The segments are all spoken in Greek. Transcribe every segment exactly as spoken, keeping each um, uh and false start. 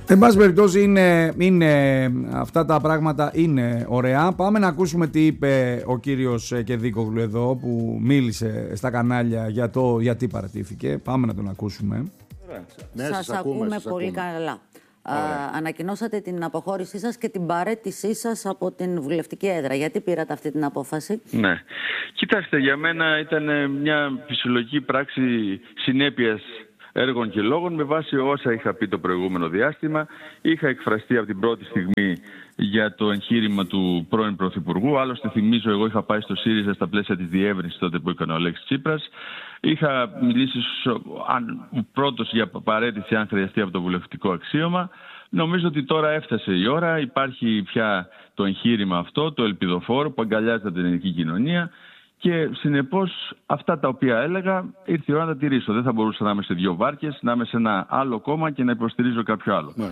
Εν πάση περιπτώσει είναι, είναι, αυτά τα πράγματα είναι ωραία. Πάμε να ακούσουμε τι είπε ο κύριος Κεδίκογλου εδώ που μίλησε στα κανάλια για το γιατί παρατήθηκε. Πάμε να τον ακούσουμε. Ναι, σας, σας ακούμε, ακούμε σας πολύ ακούμε. καλά. Α, ανακοινώσατε την αποχώρησή σας και την παραίτησή σας από την βουλευτική έδρα. Γιατί πήρατε αυτή την απόφαση? Ναι. Κοιτάξτε, για μένα ήταν μια φυσιολογική πράξη συνέπειας έργων και λόγων με βάση όσα είχα πει το προηγούμενο διάστημα. Είχα εκφραστεί από την πρώτη στιγμή για το εγχείρημα του πρώην Πρωθυπουργού. Άλλωστε, θυμίζω, εγώ είχα πάει στο ΣΥΡΙΖΑ στα πλαίσια της διεύρυνσης τότε που έκανε ο Αλέξης Τσίπρας. Είχα μιλήσει ο πρώτος για παραίτηση, αν χρειαστεί, από το βουλευτικό αξίωμα. Νομίζω ότι τώρα έφτασε η ώρα. Υπάρχει πια το εγχείρημα αυτό, το ελπιδοφόρο που αγκαλιάζεται την ελληνική κοινωνία. Και συνεπώς αυτά τα οποία έλεγα ήρθε η ώρα να τα τηρήσω. Δεν θα μπορούσα να είμαι σε δύο βάρκες, να είμαι σε ένα άλλο κόμμα και να υποστηρίζω κάποιο άλλο. Ναι.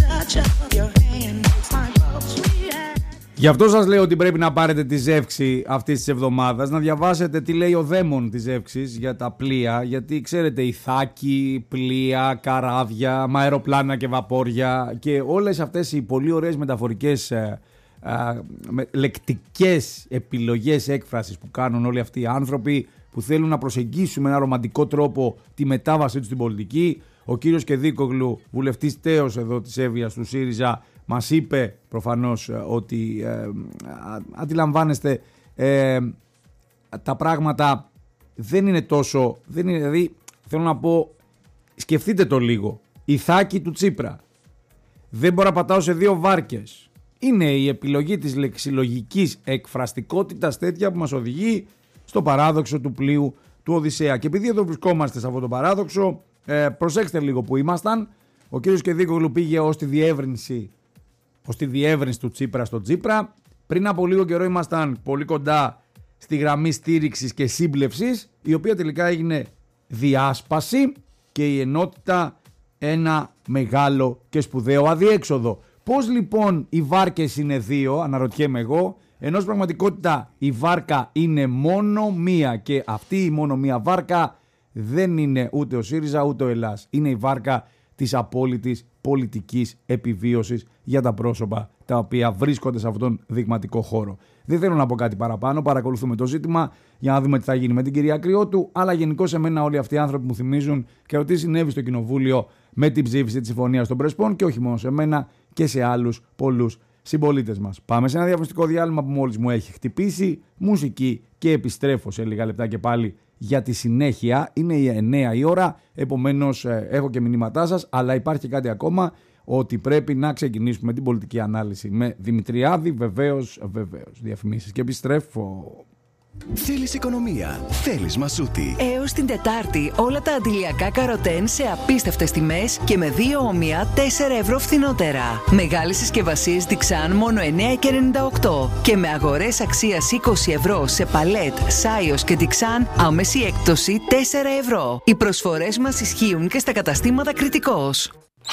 Γι' αυτό σας λέω ότι πρέπει να πάρετε τη ζεύξη αυτής της εβδομάδας, να διαβάσετε τι λέει ο δαίμον της ζεύξης για τα πλοία, γιατί ξέρετε ηθάκη, πλοία, καράβια, αεροπλάνα και βαπόρια και όλες αυτές οι πολύ ωραίες μεταφορικές Uh, με λεκτικές επιλογές έκφρασης που κάνουν όλοι αυτοί οι άνθρωποι που θέλουν να προσεγγίσουν με ένα ρομαντικό τρόπο τη μετάβασή τους στην πολιτική. Ο κύριος Κεδίκογλου, βουλευτής τέος εδώ της Εύβοιας του ΣΥΡΙΖΑ, μας είπε προφανώς ότι ε, αντιλαμβάνεστε ε, τα πράγματα δεν είναι τόσο, δεν είναι, δηλαδή θέλω να πω, σκεφτείτε το λίγο, η θάκη του Τσίπρα, δεν μπορώ να πατάω σε δύο βάρκες. Είναι η επιλογή της λεξιλογικής εκφραστικότητας τέτοια που μας οδηγεί στο παράδοξο του πλοίου του Οδυσσέα. Και επειδή εδώ βρισκόμαστε σε αυτό το παράδοξο, ε, προσέξτε λίγο που ήμασταν. Ο κύριος Κεδίκογλου πήγε ως τη διεύρυνση, ως τη διεύρυνση του Τσίπρα στο Τσίπρα. Πριν από λίγο καιρό ήμασταν πολύ κοντά στη γραμμή στήριξης και σύμπλευσης, η οποία τελικά έγινε διάσπαση και η ενότητα ένα μεγάλο και σπουδαίο αδιέξοδο. Πώς λοιπόν οι βάρκες είναι δύο, αναρωτιέμαι εγώ, ενώ στην πραγματικότητα η βάρκα είναι μόνο μία και αυτή η μόνο μία βάρκα δεν είναι ούτε ο ΣΥΡΙΖΑ ούτε ο Ελλάς. Είναι η βάρκα της απόλυτης πολιτικής επιβίωσης για τα πρόσωπα τα οποία βρίσκονται σε αυτόν τον δειγματικό χώρο. Δεν θέλω να πω κάτι παραπάνω, παρακολουθούμε το ζήτημα για να δούμε τι θα γίνει με την κυρία Κρυότου, αλλά γενικώς σε μένα όλοι αυτοί οι άνθρωποι μου θυμίζουν και ότι συνέβη στο Κοινοβούλιο με την ψήφιση της Συμφωνίας των Πρεσπών και όχι μόνο σε μένα και σε άλλους πολλούς συμπολίτες μας. Πάμε σε ένα διαφημιστικό διάλειμμα που μόλις μου έχει χτυπήσει μουσική και επιστρέφω σε λίγα λεπτά και πάλι για τη συνέχεια. Είναι η εννιά η ώρα, επομένως ε, έχω και μηνύματά σας, αλλά υπάρχει και κάτι ακόμα, ότι πρέπει να ξεκινήσουμε την πολιτική ανάλυση με Δημητριάδη, βεβαίως, βεβαίως. Διαφημίσεις και επιστρέφω. Θέλεις οικονομία, θέλεις Μασούτη. Έως την Τετάρτη όλα τα αντιλιακά καροτέν σε απίστευτες τιμές και με δύο όμοια τέσσερα ευρώ φθηνότερα. Μεγάλες συσκευασίες Dixan μόνο εννέα και ενενήντα οκτώ και με αγορές αξίας είκοσι ευρώ σε παλέτ, Σάιος και Dixan άμεση έκπτωση τέσσερα ευρώ. Οι προσφορές μας ισχύουν και στα καταστήματα Κρητικός.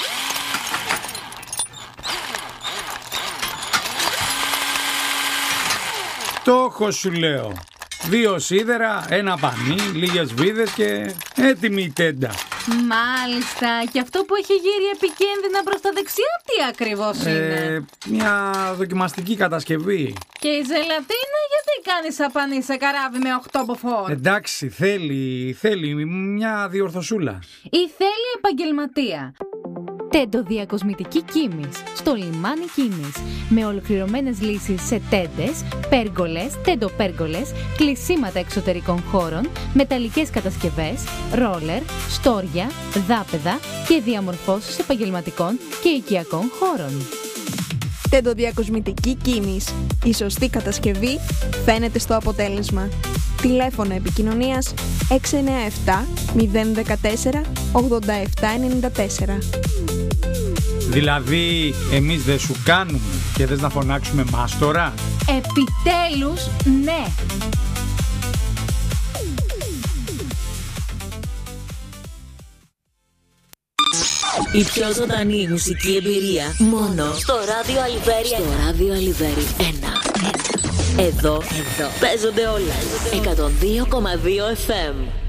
Στόχο σου λέω. Δύο σίδερα, ένα πανί, λίγες βίδες και έτοιμη η τέντα. Μάλιστα. Και αυτό που έχει γύρει επικίνδυνα προς τα δεξιά, τι ακριβώς είναι? Ε, μια δοκιμαστική κατασκευή. Και η ζελατίνα, γιατί κάνεις απανί σε καράβι με οκτώ μποφόρ? Εντάξει, θέλει, θέλει μια διορθωσούλα. Ή θέλει επαγγελματία. Τέντο Διακοσμητική Κίμης, στο λιμάνι Κίμης, με ολοκληρωμένες λύσεις σε τέντες, πέργολες, τεντοπέργολες, κλεισίματα εξωτερικών χώρων, μεταλλικές κατασκευές, ρόλερ, στόρια, δάπεδα και διαμορφώσεις επαγγελματικών και οικιακών χώρων. Τέντο Διακοσμητική Κίμης. Η σωστή κατασκευή φαίνεται στο αποτέλεσμα. Τηλέφωνο επικοινωνίας έξι εννιά επτά μηδέν ένα τέσσερα ογδόντα επτά ενενήντα τέσσερα. Δηλαδή εμείς δεν σου κάνουμε και θες να φωνάξουμε μάστορα? Επιτέλους ναι. Η πιο ζωντανή μουσική εμπειρία μόνο στο ράδιο Αλιβέρι. Στο ράδιο Αλιβέρι ένα. Εδώ, εδώ παίζονται όλα. εκατόν δύο κόμμα δύο εφ εμ.